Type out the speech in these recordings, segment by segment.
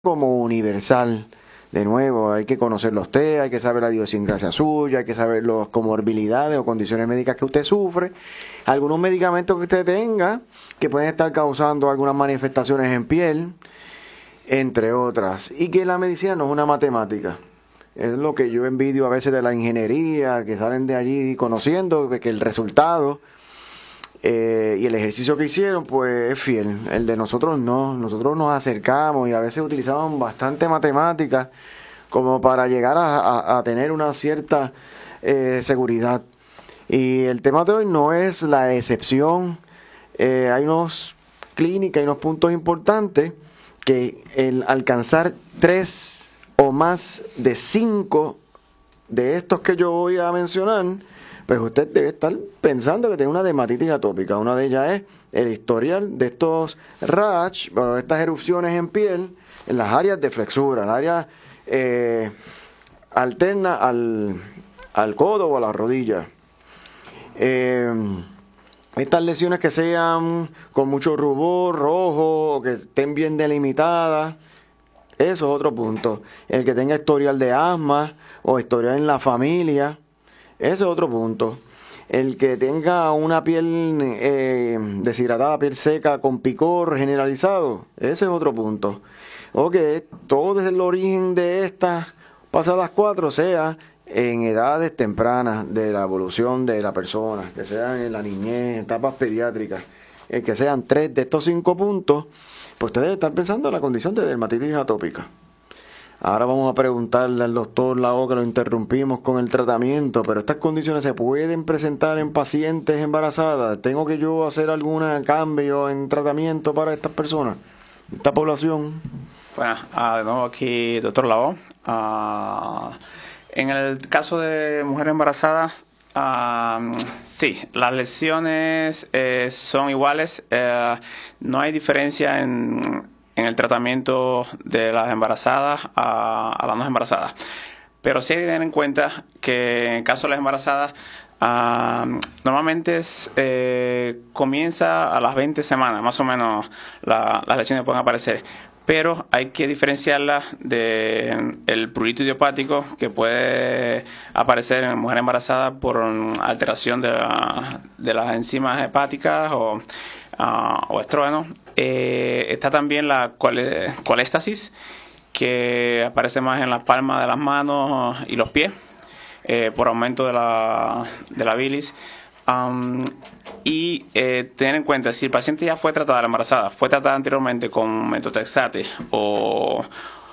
como universal. De nuevo, hay que conocer usted, hay que saber la idiosincrasia suya, hay que saber las comorbilidades o condiciones médicas que usted sufre, algunos medicamentos que usted tenga que pueden estar causando algunas manifestaciones en piel, entre otras, y que la medicina no es una matemática. Es lo que yo envidio a veces de la ingeniería, que salen de allí conociendo que el resultado y el ejercicio que hicieron pues es fiel. El de nosotros no, nosotros nos acercamos y a veces utilizamos bastante matemáticas como para llegar a tener una cierta seguridad. Y el tema de hoy no es la excepción. Hay unos clínicas y unos puntos importantes que el alcanzar 3 o más de 5 de estos que yo voy a mencionar, pues usted debe estar pensando que tiene una dermatitis atópica. Una de ellas es el historial de estos rash, bueno, estas erupciones en piel, en las áreas de flexura, en las áreas alternas al codo o a la rodilla. Estas lesiones que sean con mucho rubor, rojo, o que estén bien delimitadas, eso es otro punto. El que tenga historial de asma o historial en la familia, ese es otro punto. El que tenga una piel deshidratada, piel seca, con picor generalizado, ese es otro punto. O que todo desde el origen de estas pasadas 4 sea en edades tempranas de la evolución de la persona, que sean en la niñez, en etapas pediátricas, que sean 3 de estos 5 puntos, pues ustedes están pensando en la condición de dermatitis atópica. Ahora vamos a preguntarle al doctor Lao, que lo interrumpimos con el tratamiento, pero estas condiciones se pueden presentar en pacientes embarazadas. ¿Tengo que yo hacer algún cambio en tratamiento para estas personas, esta población? Bueno, de nuevo aquí, doctor Lao. En el caso de mujeres embarazadas, sí, las lesiones son iguales. No hay diferencia en el tratamiento de las embarazadas a las no embarazadas. Pero sí hay que tener en cuenta que en el caso de las embarazadas, normalmente comienza a las 20 semanas, más o menos, las lesiones pueden aparecer. Pero hay que diferenciarlas del prurito idiopático que puede aparecer en mujer embarazada por alteración de las enzimas hepáticas o estrógenos. Está también la coléstasis, que aparece más en las palmas de las manos y los pies por aumento de la bilis. Tener en cuenta, si el paciente ya fue tratada, la embarazada, fue tratada anteriormente con metotrexate o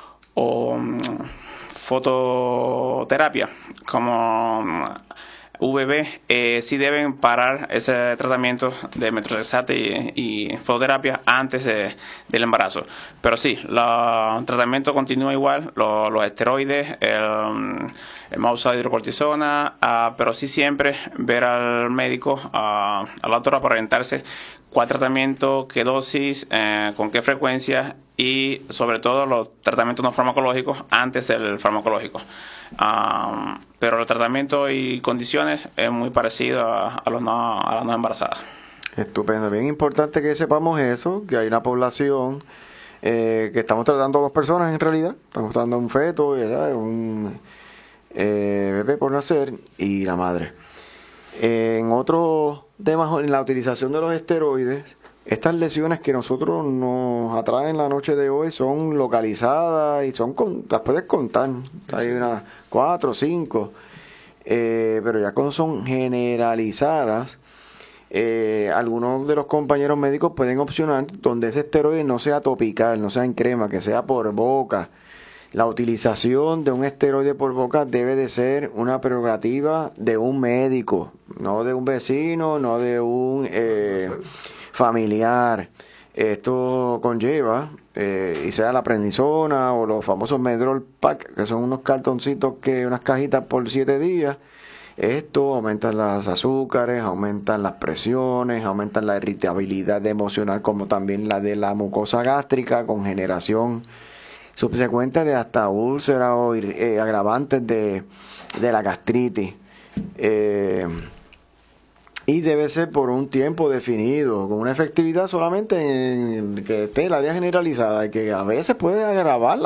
fototerapia, como VB, sí deben parar ese tratamiento de metotrexate y fototerapia antes del embarazo. Pero sí, el tratamiento continúa igual, los esteroides, el más usado de hidrocortisona, pero sí siempre ver al médico, a la doctora, para orientarse cuál tratamiento, qué dosis, con qué frecuencia y sobre todo los tratamientos no farmacológicos antes del farmacológico. Pero los tratamientos y condiciones es muy parecido a las no embarazadas. Estupendo, bien importante que sepamos eso, que hay una población que estamos tratando a 2 personas en realidad. Estamos tratando a un feto, ¿verdad? Un bebé por nacer y la madre. En otros temas, en la utilización de los esteroides, estas lesiones que nosotros nos atraen la noche de hoy son localizadas y las puedes contar. Hay unas 4 o 5, pero ya cuando son generalizadas, algunos de los compañeros médicos pueden opcionar donde ese esteroide no sea topical, no sea en crema, que sea por boca. La utilización de un esteroide por boca debe de ser una prerrogativa de un médico, no de un vecino, no de un familiar. Esto conlleva, y sea la prednisona o los famosos Medrol Pack, que son unos cartoncitos, unas cajitas por 7 días. Esto aumenta los azúcares, aumentan las presiones, aumentan la irritabilidad emocional, como también la de la mucosa gástrica, con generación subsecuente de hasta úlceras o agravantes de la gastritis. Y debe ser por un tiempo definido, con una efectividad solamente en que esté el área generalizada, y que a veces puede agravar